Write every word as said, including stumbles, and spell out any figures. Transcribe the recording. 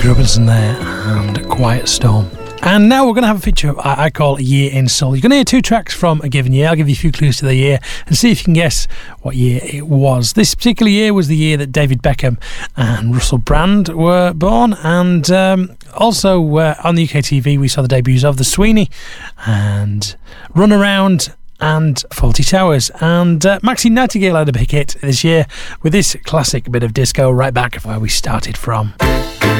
Robinson there and Quiet Storm. And now we're going to have a feature I call A Year in Soul. You're going to hear two tracks from a given year. I'll give you a few clues to the year and see if you can guess what year it was. This particular year was the year that David Beckham and Russell Brand were born. And um, also uh, on the U K T V we saw the debuts of The Sweeney and Run Around and Fawlty Towers. And uh, Maxine Nightingale had a big hit this year with this classic bit of disco right back where we started from.